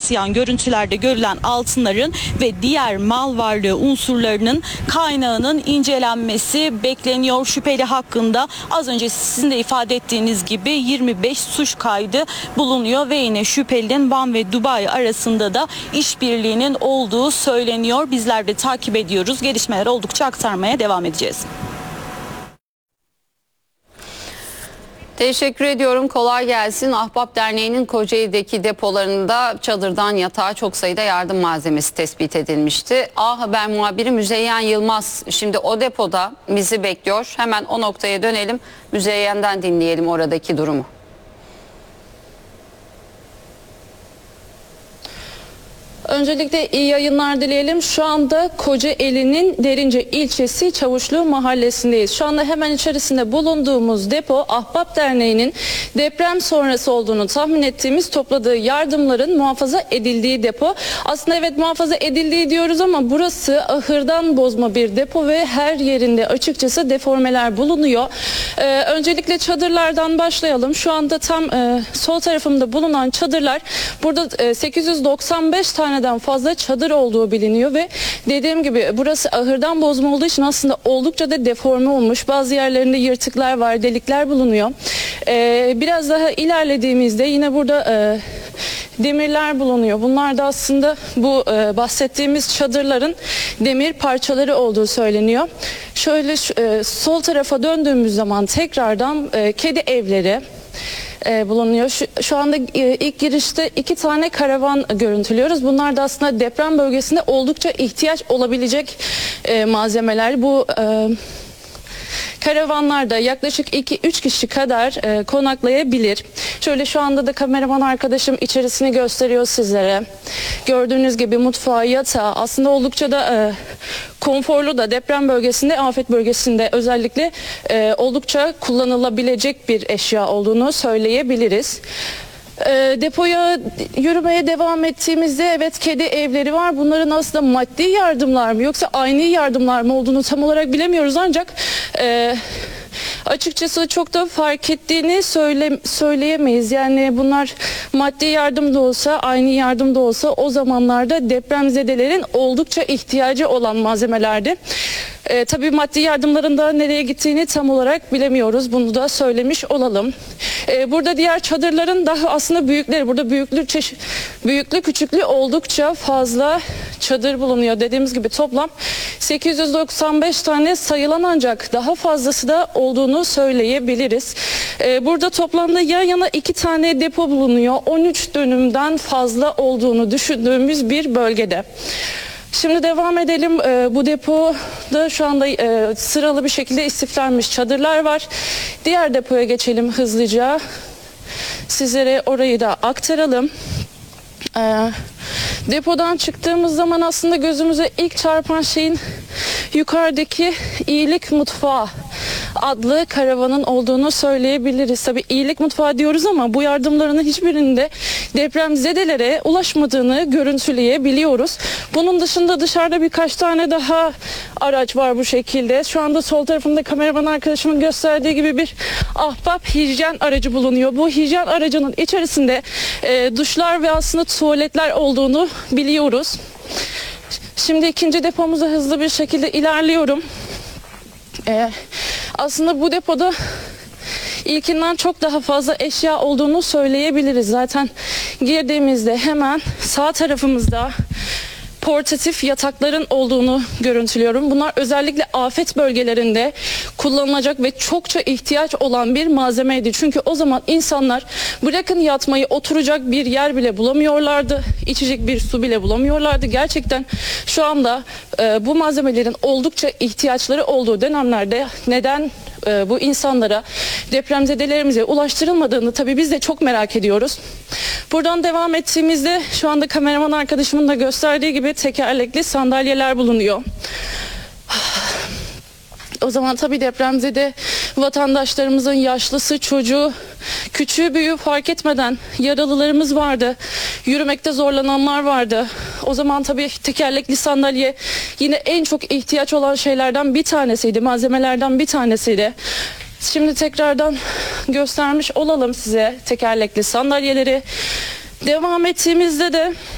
yansıyan görüntülerde görülen altınların ve diğer mal varlığı unsurlarının kaynağının incelenmesi bekleniyor. Şüpheli hakkında az önce sizin de ifade ettiğiniz gibi 25 suç kaydı bulunuyor ve yine şüphelinin Van ve Dubai arasında da işbirliğinin olduğu söyleniyor. Bizler de takip ediyoruz. Gelişmeler oldukça aktarmaya devam edeceğiz. Teşekkür ediyorum. Kolay gelsin. Ahbap Derneği'nin Kocaeli'deki depolarında çadırdan yatağa çok sayıda yardım malzemesi tespit edilmişti. A Haber muhabiri Müzeyyen Yılmaz şimdi o depoda bizi bekliyor. Hemen o noktaya dönelim. Müzeyyen'den dinleyelim oradaki durumu. Öncelikle iyi yayınlar dileyelim. Şu anda Kocaeli'nin Derince ilçesi Çavuşlu mahallesindeyiz. Şu anda hemen içerisinde bulunduğumuz depo Ahbap Derneği'nin deprem sonrası olduğunu tahmin ettiğimiz topladığı yardımların muhafaza edildiği depo. Aslında evet muhafaza edildiği diyoruz ama burası ahırdan bozma bir depo ve her yerinde açıkçası deformeler bulunuyor. Öncelikle çadırlardan başlayalım. Şu anda tam sol tarafımda bulunan çadırlar, burada 895 taneden fazla çadır olduğu biliniyor ve dediğim gibi burası ahırdan bozma olduğu için aslında oldukça da deforme olmuş. Bazı yerlerinde yırtıklar var, delikler bulunuyor. Biraz daha ilerlediğimizde yine burada demirler bulunuyor. Bunlar da aslında bu bahsettiğimiz çadırların demir parçaları olduğu söyleniyor. Şöyle sol tarafa döndüğümüz zaman tekrardan kedi evleri bulunuyor. Şu anda ilk girişte 2 tane karavan görüntülüyoruz. Bunlar da aslında deprem bölgesinde oldukça ihtiyaç olabilecek malzemeler. Bu karavanlarda yaklaşık 2-3 kişi kadar konaklayabilir. Şöyle şu anda da kameraman arkadaşım içerisini gösteriyor sizlere. Gördüğünüz gibi mutfağı, yatağı aslında oldukça da konforlu da deprem bölgesinde, afet bölgesinde özellikle oldukça kullanılabilecek bir eşya olduğunu söyleyebiliriz. Depoya yürümeye devam ettiğimizde evet kedi evleri var. Bunların aslında maddi yardımlar mı yoksa aynı yardımlar mı olduğunu tam olarak bilemiyoruz ancak açıkçası çok da fark ettiğini söyleyemeyiz. Yani bunlar maddi yardım da olsa, aynı yardım da olsa o zamanlarda depremzedelerin oldukça ihtiyacı olan malzemelerdi. Tabii maddi yardımların da nereye gittiğini tam olarak bilemiyoruz. Bunu da söylemiş olalım. Burada diğer çadırların daha aslında büyükleri. Burada büyüklü küçüklü oldukça fazla çadır bulunuyor. Dediğimiz gibi toplam 895 tane sayılan ancak daha fazlası da olduğunu söyleyebiliriz. Burada toplamda yan yana 2 tane depo bulunuyor. 13 dönümden fazla olduğunu düşündüğümüz bir bölgede. Şimdi devam edelim. Bu depoda şu anda sıralı bir şekilde istiflenmiş çadırlar var. Diğer depoya geçelim hızlıca. Sizlere orayı da aktaralım. Depodan çıktığımız zaman aslında gözümüze ilk çarpan şeyin yukarıdaki İyilik Mutfağı adlı karavanın olduğunu söyleyebiliriz. Tabii iyilik mutfağı diyoruz ama bu yardımların hiçbirinde depremzedelere ulaşmadığını görüntüleyebiliyoruz. Bunun dışında dışarıda birkaç tane daha araç var bu şekilde. Şu anda sol tarafımda kameraman arkadaşımın gösterdiği gibi bir ahbap hijyen aracı bulunuyor. Bu hijyen aracının içerisinde duşlar ve aslında tuvaletler olduğunu biliyoruz. Şimdi ikinci depomuza hızlı bir şekilde ilerliyorum. Aslında bu depoda ilkinden çok daha fazla eşya olduğunu söyleyebiliriz. Zaten girdiğimizde hemen sağ tarafımızda portatif yatakların olduğunu görüntülüyorum. Bunlar özellikle afet bölgelerinde kullanılacak ve çokça ihtiyaç olan bir malzemeydi. Çünkü o zaman insanlar bırakın yatmayı, oturacak bir yer bile bulamıyorlardı. İçecek bir su bile bulamıyorlardı. Gerçekten şu anda bu malzemelerin oldukça ihtiyaçları olduğu dönemlerde neden bu insanlara, depremzedelerimize ulaştırılmadığını tabii biz de çok merak ediyoruz. Buradan devam ettiğimizde şu anda kameraman arkadaşımın da gösterdiği gibi tekerlekli sandalyeler bulunuyor. O zaman tabii depremzede vatandaşlarımızın yaşlısı, çocuğu, küçüğü, büyüğü fark etmeden yaralılarımız vardı. Yürümekte zorlananlar vardı. O zaman tabii tekerlekli sandalye yine en çok ihtiyaç olan şeylerden bir tanesiydi, malzemelerden bir tanesiydi. Şimdi tekrardan göstermiş olalım size tekerlekli sandalyeleri. Devam ettiğimizde de